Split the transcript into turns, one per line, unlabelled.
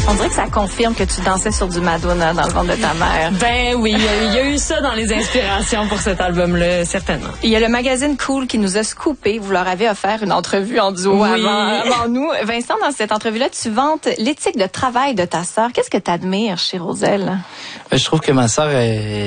On dirait que ça confirme que tu dansais sur du Madonna dans le ventre de ta mère.
Ben oui, il y a eu ça dans les inspirations pour cet album-là, certainement.
Il y a le magazine Cool qui nous a scoopé. Vous leur avez offert une entrevue en duo avant nous. Vincent, dans cette entrevue-là, tu vantes l'éthique de travail de ta sœur. Qu'est-ce que tu admires chez Roselle?
Je trouve que ma sœur est